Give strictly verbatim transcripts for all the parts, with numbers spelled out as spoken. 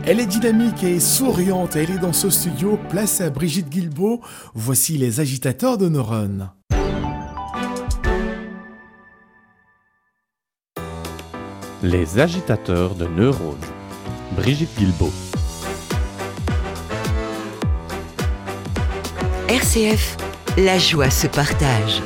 Elle est dynamique et souriante, elle est dans ce studio, place à Brigitte Guilbeault. Voici les agitateurs de neurones. Les agitateurs de neurones. Brigitte Guilbeault. R C F, la joie se partage.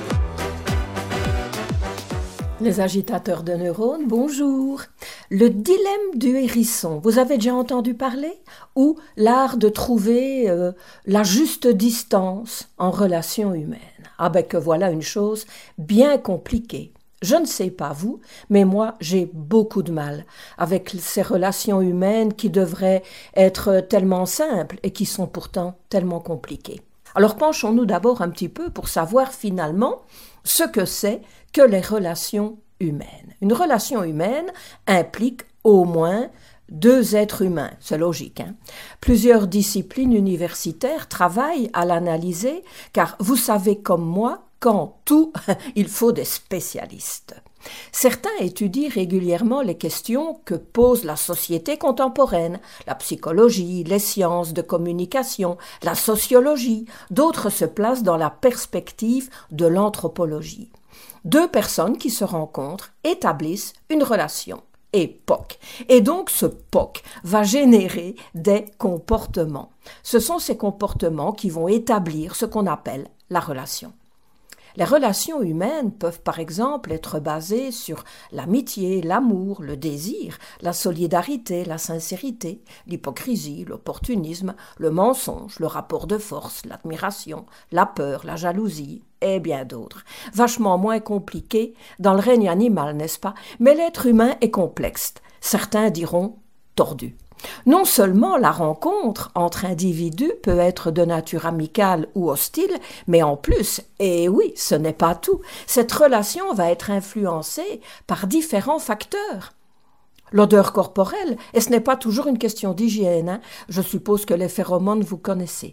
Les agitateurs de neurones, bonjour. Le dilemme du hérisson, vous avez déjà entendu parler? Ou l'art de trouver euh, la juste distance en relation humaine. Ah ben que voilà une chose bien compliquée. Je ne sais pas vous, mais moi j'ai beaucoup de mal avec ces relations humaines qui devraient être tellement simples et qui sont pourtant tellement compliquées. Alors penchons-nous d'abord un petit peu pour savoir finalement ce que c'est que les relations humaines. Une relation humaine implique au moins deux êtres humains, c'est logique. Hein? Plusieurs disciplines universitaires travaillent à l'analyser, car vous savez comme moi qu'en tout, il faut des spécialistes. Certains étudient régulièrement les questions que pose la société contemporaine, la psychologie, les sciences de communication, la sociologie. D'autres se placent dans la perspective de l'anthropologie. Deux personnes qui se rencontrent établissent une relation, et P O C. Et donc ce P O C va générer des comportements. Ce sont ces comportements qui vont établir ce qu'on appelle la relation. Les relations humaines peuvent par exemple être basées sur l'amitié, l'amour, le désir, la solidarité, la sincérité, l'hypocrisie, l'opportunisme, le mensonge, le rapport de force, l'admiration, la peur, la jalousie et bien d'autres. Vachement moins compliqué dans le règne animal, n'est-ce pas? Mais l'être humain est complexe. Certains diront tordu. Non seulement la rencontre entre individus peut être de nature amicale ou hostile, mais en plus, et oui, ce n'est pas tout, cette relation va être influencée par différents facteurs. L'odeur corporelle, et ce n'est pas toujours une question d'hygiène, hein, je suppose que les phéromones vous connaissez.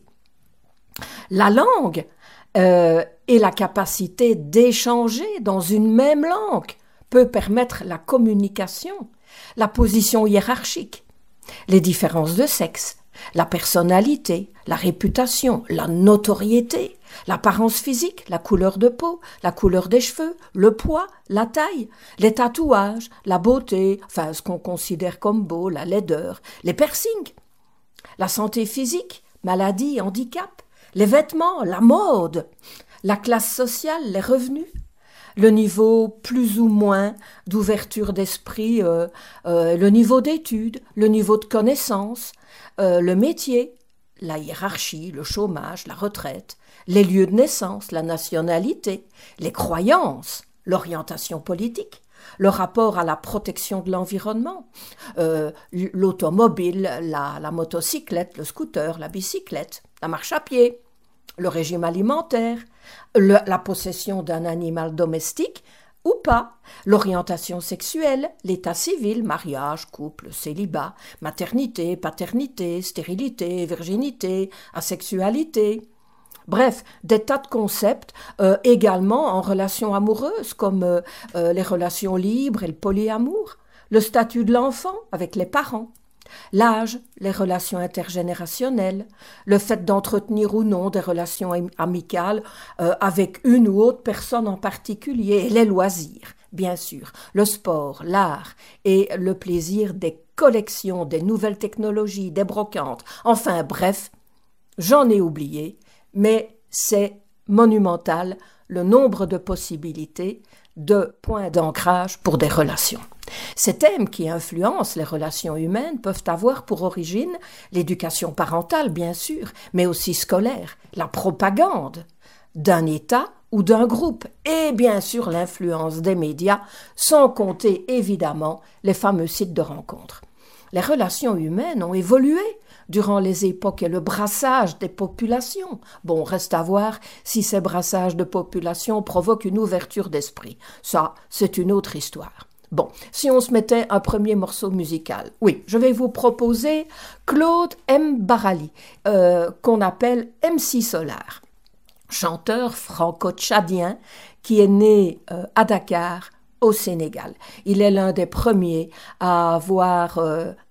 La langue euh, et la capacité d'échanger dans une même langue peut permettre la communication, la position hiérarchique, les différences de sexe, la personnalité, la réputation, la notoriété, l'apparence physique, la couleur de peau, la couleur des cheveux, le poids, la taille, les tatouages, la beauté, enfin ce qu'on considère comme beau, la laideur, les piercings, la santé physique, maladie, handicap, les vêtements, la mode, la classe sociale, les revenus, le niveau plus ou moins d'ouverture d'esprit, euh, euh, le niveau d'études, le niveau de connaissance, euh, le métier, la hiérarchie, le chômage, la retraite, les lieux de naissance, la nationalité, les croyances, l'orientation politique, le rapport à la protection de l'environnement, euh, l'automobile, la, la motocyclette, le scooter, la bicyclette, la marche à pied, le régime alimentaire, le, la possession d'un animal domestique ou pas, l'orientation sexuelle, l'état civil, mariage, couple, célibat, maternité, paternité, stérilité, virginité, asexualité. Bref, des tas de concepts euh, également en relations amoureuses comme euh, euh, les relations libres et le polyamour, le statut de l'enfant avec les parents, l'âge, les relations intergénérationnelles, le fait d'entretenir ou non des relations amicales euh, avec une ou autre personne en particulier, et les loisirs, bien sûr, le sport, l'art et le plaisir des collections, des nouvelles technologies, des brocantes, enfin bref, j'en ai oublié, mais c'est monumental le nombre de possibilités de points d'ancrage pour des relations. Ces thèmes qui influencent les relations humaines peuvent avoir pour origine l'éducation parentale, bien sûr, mais aussi scolaire, la propagande d'un État ou d'un groupe, et bien sûr l'influence des médias, sans compter évidemment les fameux sites de rencontres. Les relations humaines ont évolué durant les époques et le brassage des populations. Bon, reste à voir si ces brassages de populations provoquent une ouverture d'esprit. Ça, c'est une autre histoire. Bon, si on se mettait un premier morceau musical. Oui, je vais vous proposer Claude M. Barali, euh, qu'on appelle M C Solar, chanteur franco-tchadien qui est né euh, à Dakar, au Sénégal. Il est l'un des premiers à avoir euh,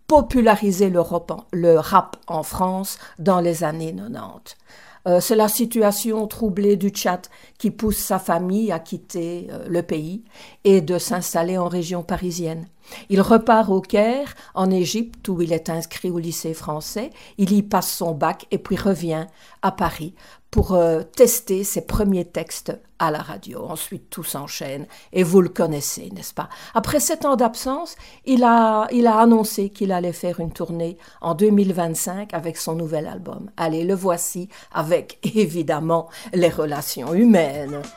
popularisé le rap, le rap en France dans les années quatre-vingt-dix. Euh, c'est la situation troublée du Tchad qui pousse sa famille à quitter euh, le pays et de s'installer en région parisienne. Il repart au Caire, en Égypte, où il est inscrit au lycée français. Il y passe son bac et puis revient à Paris pour euh, tester ses premiers textes à la radio. Ensuite, tout s'enchaîne et vous le connaissez, n'est-ce pas? Après sept ans d'absence, il a, il a annoncé qu'il allait faire une tournée en deux mille vingt-cinq avec son nouvel album. Allez, le voici avec, évidemment, les relations humaines.